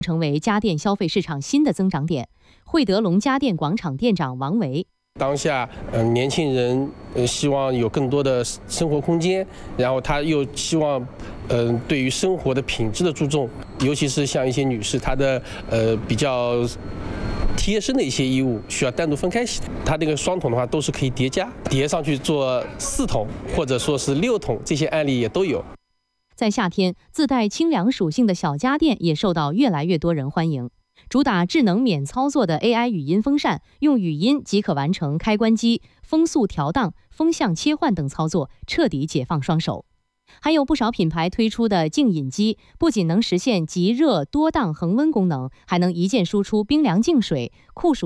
成为家电消费市场新的增长点。惠德龙家电广场店长王维。 当下，年轻人希望有更多的生活空间，然后他又希望，对于生活的品质的注重，尤其是像一些女士，她的比较贴身的一些衣物需要单独分开洗，它那个双桶的话都是可以叠加，叠上去做4桶或者说是6桶，这些案例也都有。 在夏天，自带清凉属性的小家电也受到越来越多人欢迎。主打智能免操作的 AI 语音风扇，用语音即可完成开关机、风速调档、风向切换等操作，彻底解放双手。还有不少品牌推出的净饮机，不仅能实现即热多档恒温功能，还能一键输出冰凉净水、酷暑